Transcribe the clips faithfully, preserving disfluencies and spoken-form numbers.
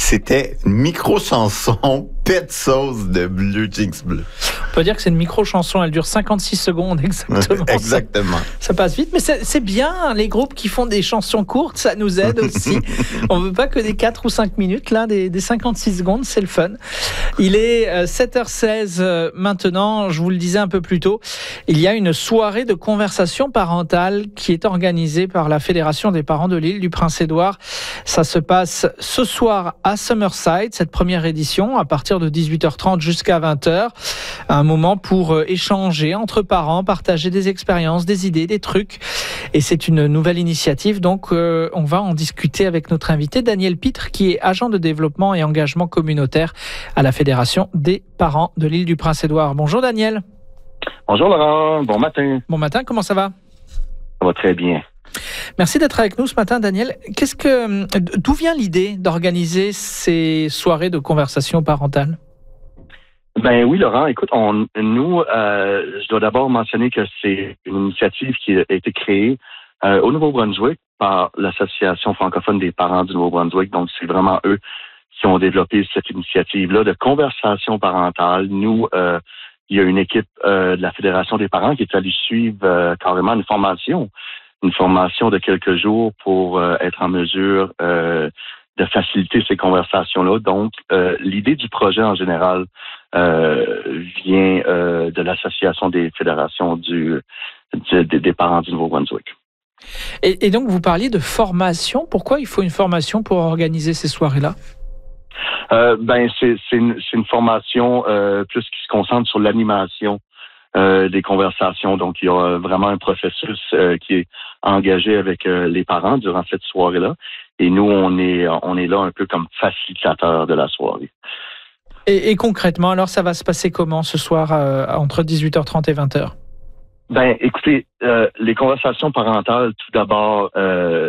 C'était une micro-chanson Pet Sauce de Blue Jeans Bleu. On peut dire que c'est une micro-chanson, elle dure cinquante-six secondes exactement. Exactement. Ça, ça passe vite, mais c'est, c'est bien, hein, les groupes qui font des chansons courtes, ça nous aide aussi. On ne veut pas que des quatre ou cinq minutes, là, des, des cinquante-six secondes, c'est le fun. Il est euh, sept heures seize euh, maintenant, je vous le disais un peu plus tôt, il y a une soirée de conversation parentale qui est organisée par la Fédération des parents de l'île du Prince-Édouard. Ça se passe ce soir à Summerside, cette première édition, à partir de dix-huit heures trente jusqu'à vingt heures. Un moment pour échanger entre parents, partager des expériences, des idées, des trucs. Et c'est une nouvelle initiative, donc euh, on va en discuter avec notre invité Daniel Pitre, qui est agent de développement et engagement communautaire à la Fédération des parents de l'île du Prince-Édouard. Bonjour Daniel. Bonjour Laurent, bon matin. Bon matin, comment ça va? Ça va très bien. Merci d'être avec nous ce matin, Daniel. Qu'est-ce que, d'où vient l'idée d'organiser ces soirées de conversation parentale? Ben oui, Laurent. Écoute, on, nous, euh, je dois d'abord mentionner que c'est une initiative qui a été créée euh, au Nouveau-Brunswick par l'Association francophone des parents du Nouveau-Brunswick. Donc, c'est vraiment eux qui ont développé cette initiative-là de conversation parentale. Nous, euh, il y a une équipe euh, de la Fédération des parents qui est allée suivre euh, carrément une formation. une formation de quelques jours pour euh, être en mesure euh, de faciliter ces conversations-là. Donc, euh, l'idée du projet en général euh, vient euh, de l'Association des fédérations du, du, des parents du Nouveau-Brunswick. Et, et donc, vous parliez de formation. Pourquoi il faut une formation pour organiser ces soirées-là? Euh, ben, c'est, c'est, une, c'est une formation euh, plus qui se concentre sur l'animation Euh, des conversations. Donc, il y a vraiment un processus euh, qui est engagé avec euh, les parents durant cette soirée-là. Et nous, on est on est là un peu comme facilitateur de la soirée. Et, et concrètement, alors, ça va se passer comment ce soir euh, entre dix-huit heures trente et vingt heures? Ben, écoutez, euh, les conversations parentales, tout d'abord, euh,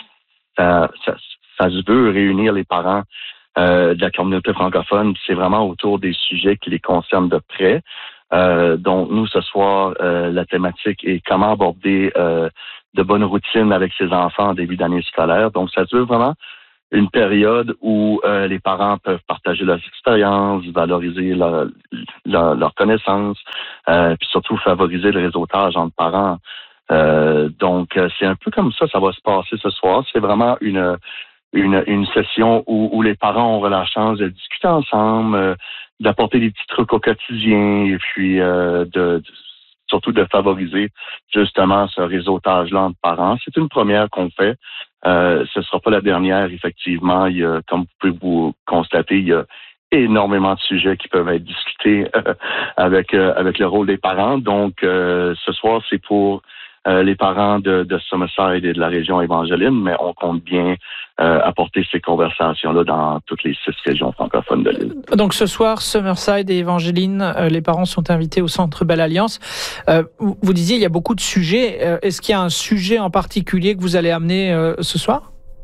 ça, ça, ça se veut réunir les parents euh, de la communauté francophone. C'est vraiment autour des sujets qui les concernent de près. Euh, donc, nous, ce soir, euh, la thématique est comment aborder euh, de bonnes routines avec ses enfants en début d'année scolaire. Donc, ça dure vraiment une période où euh, les parents peuvent partager leurs expériences, valoriser leur, leur, leur connaissance, euh, puis surtout favoriser le réseautage entre parents. Euh, donc, c'est un peu comme ça, ça va se passer ce soir. C'est vraiment une Une, une session où, où les parents auront la chance de discuter ensemble, euh, d'apporter des petits trucs au quotidien et puis euh, de, de surtout de favoriser justement ce réseautage-là entre parents. C'est une première qu'on fait. Euh, ce ne sera pas la dernière, effectivement. Il y a, comme vous pouvez vous constater, il y a énormément de sujets qui peuvent être discutés euh, avec euh, avec le rôle des parents. Donc, euh, ce soir, c'est pour Euh, les parents de, de Summerside et de la région Evangeline, mais on compte bien euh, apporter ces conversations-là dans toutes les six régions francophones de l'île. Donc ce soir, Summerside et Evangeline, euh, les parents sont invités au Centre Belle Alliance. Euh, vous, vous disiez, il y a beaucoup de sujets. Euh, est-ce qu'il y a un sujet en particulier que vous allez amener euh, ce soir?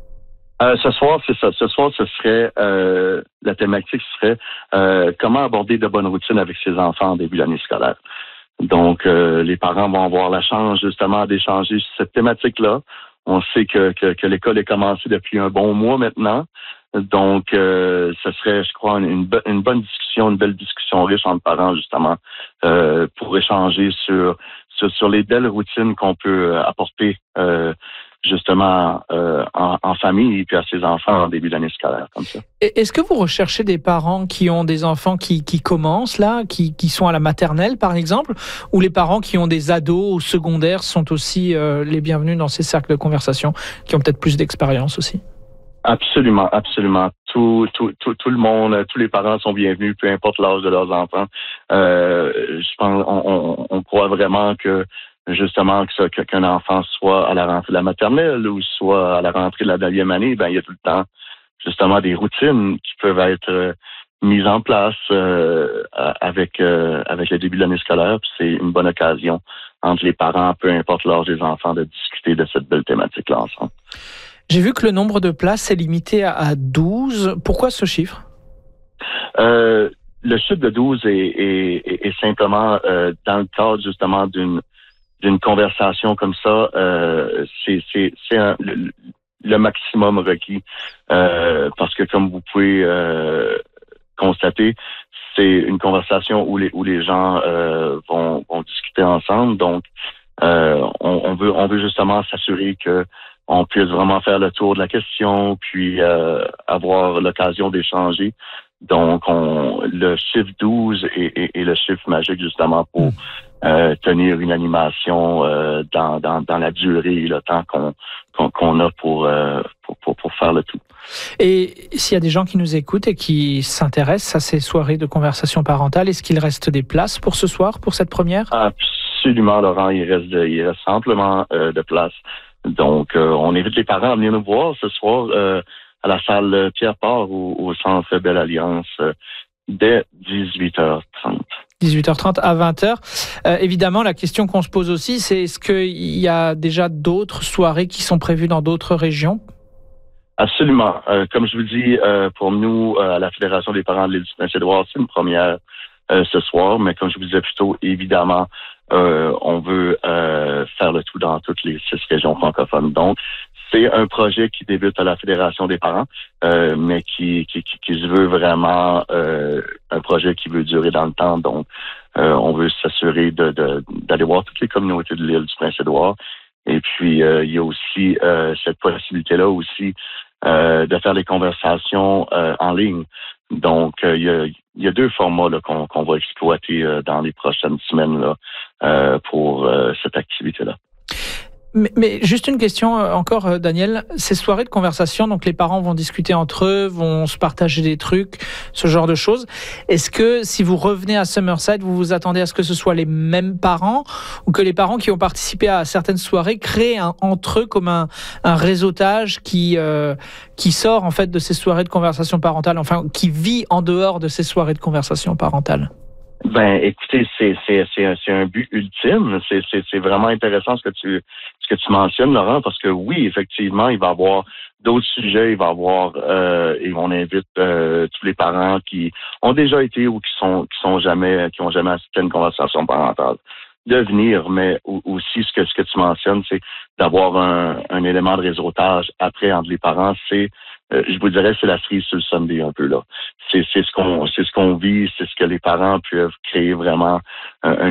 Euh, ce soir, c'est ça. Ce soir, ce serait euh, la thématique serait euh, comment aborder de bonnes routines avec ses enfants en début d'année scolaire. Donc, euh, les parents vont avoir la chance justement d'échanger sur cette thématique-là. On sait que, que, que l'école est commencée depuis un bon mois maintenant. Donc, euh, ce serait, je crois, une, une bonne discussion, une belle discussion riche entre parents, justement, euh, pour échanger sur, sur, sur les belles routines qu'on peut apporter euh, justement euh, en, en famille et puis à ses enfants en début d'année scolaire, comme ça. Est-ce que vous recherchez des parents qui ont des enfants qui, qui commencent là, qui, qui sont à la maternelle par exemple, ou les parents qui ont des ados au secondaire sont aussi euh, les bienvenus dans ces cercles de conversation, qui ont peut-être plus d'expérience aussi? Absolument, absolument. Tout, tout, tout, tout le monde, tous les parents sont bienvenus, peu importe l'âge de leurs enfants. Euh, je pense, on, on, on croit vraiment que justement que ça, qu'un enfant soit à la rentrée de la maternelle ou soit à la rentrée de la neuvième année, ben il y a tout le temps justement des routines qui peuvent être euh, mises en place euh, avec euh, avec le début de l'année scolaire. Puis c'est une bonne occasion entre les parents, peu importe l'âge des enfants, de discuter de cette belle thématique-là ensemble. J'ai vu que le nombre de places est limité à douze. Pourquoi ce chiffre? Euh, le chiffre de douze est, est, est simplement euh, dans le cadre justement d'une d'une conversation comme ça. Euh, c'est c'est, c'est un, le, le maximum requis. Euh, parce que comme vous pouvez euh, constater, c'est une conversation où les où les gens euh, vont, vont discuter ensemble. Donc, euh, on, on veut on veut justement s'assurer que on puisse vraiment faire le tour de la question, puis euh, avoir l'occasion d'échanger. Donc, on, le chiffre douze est, est, est le chiffre magique justement pour euh, tenir une animation euh, dans, dans, dans la durée et le temps qu'on, qu'on, qu'on a pour, euh, pour, pour, pour faire le tout. Et s'il y a des gens qui nous écoutent et qui s'intéressent à ces soirées de conversation parentale, est-ce qu'il reste des places pour ce soir, pour cette première? Absolument, Laurent, il reste, de, il reste amplement euh, de place. Donc, euh, on invite les parents à venir nous voir ce soir euh, à la salle Pierre-Port au, au Centre Belle Alliance euh, dès dix-huit heures trente. dix-huit heures trente à vingt heures. Euh, évidemment, la question qu'on se pose aussi, c'est est-ce qu'il y a déjà d'autres soirées qui sont prévues dans d'autres régions? Absolument. Euh, comme je vous dis, euh, pour nous, euh, à la Fédération des parents de l'île du Prince-Édouard, c'est une première euh, ce soir, mais comme je vous disais plus tôt, évidemment, euh, on veut euh, faire le tout dans toutes les six régions francophones. Donc, c'est un projet qui débute à la Fédération des parents, euh, mais qui, qui, qui, qui se veut vraiment euh, un projet qui veut durer dans le temps. Donc, euh, on veut s'assurer de, de, d'aller voir toutes les communautés de l'île du Prince-Édouard. Et puis, euh, il y a aussi euh, cette possibilité-là aussi euh, de faire des conversations euh, en ligne. Donc, euh, il, y a, il y a deux formats là, qu'on, qu'on va exploiter euh, dans les prochaines semaines là, euh, pour euh, cette activité-là. Mais, mais juste une question encore, Daniel. Ces soirées de conversation, donc les parents vont discuter entre eux, vont se partager des trucs, ce genre de choses. Est-ce que si vous revenez à Summerside, vous vous attendez à ce que ce soit les mêmes parents ou que les parents qui ont participé à certaines soirées créent un, entre eux comme un, un réseautage qui, euh, qui sort en fait de ces soirées de conversation parentale, enfin qui vit en dehors de ces soirées de conversation parentale? Ben, écoutez, c'est c'est c'est un, c'est un but ultime. C'est c'est c'est vraiment intéressant ce que tu ce que tu mentionnes, Laurent, parce que oui, effectivement, il va y avoir d'autres sujets. Il va y avoir euh, et on invite euh, tous les parents qui ont déjà été ou qui sont qui sont jamais qui ont jamais assisté à une conversation parentale de venir. Mais aussi ce que ce que tu mentionnes, c'est d'avoir un un élément de réseautage après entre les parents. C'est Euh, je vous dirais, c'est la cerise sur le sundae un peu là. C'est, c'est ce qu'on, c'est ce qu'on vit, c'est ce que les parents peuvent créer vraiment un, un